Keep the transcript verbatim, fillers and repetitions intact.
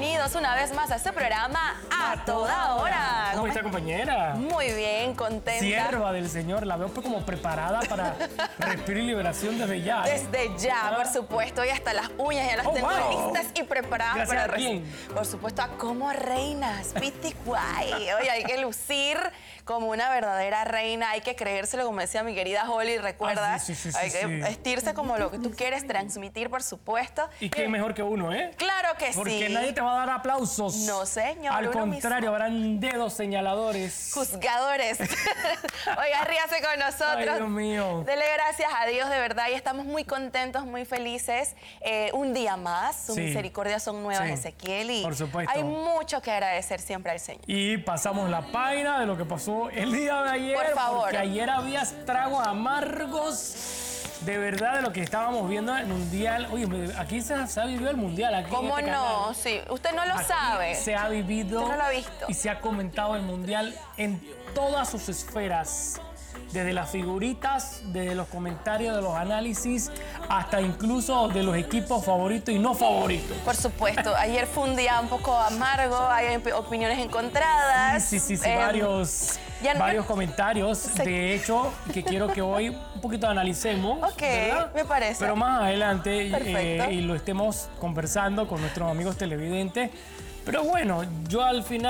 bienvenidos una vez más a este programa A Toda Hora. ¿Cómo está, compañera? Muy bien, contenta. Sierva del Señor, la veo pues como preparada para respiro y liberación desde ya. ¿eh? Desde ya, ¿Ah? por supuesto, y hasta las uñas ya las Oh, tengo wow. listas y preparadas Gracias para a quién. recibir. Por supuesto, a Como Reinas, Piti Guay. Oye, hay que lucir como una verdadera reina, hay que creérselo, como decía mi querida Holly, ¿recuerdas? Ah, sí, sí, sí, hay sí, que sí. vestirse como lo que tú quieres transmitir, por supuesto. Y qué mejor que uno, ¿eh? Claro que Porque sí. nadie te va a dar aplausos. No, señor. Al uno contrario, mismo. habrán dedos señaladores. Juzgadores. Oiga, ríase con nosotros. Ay, Dios mío. Dele gracias a Dios, de verdad, y estamos muy contentos, muy felices. Eh, un día más, sus Sí. misericordias son nuevas, Sí. Ezequiel, y Por supuesto. hay mucho que agradecer siempre al Señor. Y pasamos la página de lo que pasó el día de ayer. Por favor. Porque ayer había tragos amargos. De verdad, de lo que estábamos viendo en el Mundial. Oye, aquí se, se ha vivido el Mundial. Aquí ¿Cómo en este no? canal. Sí, usted no lo Aquí sabe. Se ha vivido Usted no lo ha visto. y se ha comentado el Mundial en todas sus esferas. Desde las figuritas, desde los comentarios, de los análisis, hasta incluso de los equipos favoritos y no favoritos. Por supuesto, ayer fue un día un poco amargo, hay op- opiniones encontradas. Sí, sí, sí, Eh, varios, ya no- varios comentarios. Se- De hecho, que quiero que hoy un poquito analicemos. Ok, ¿verdad? me parece. Pero más adelante eh, Perfecto. y lo estemos conversando con nuestros amigos televidentes. Pero bueno, yo al final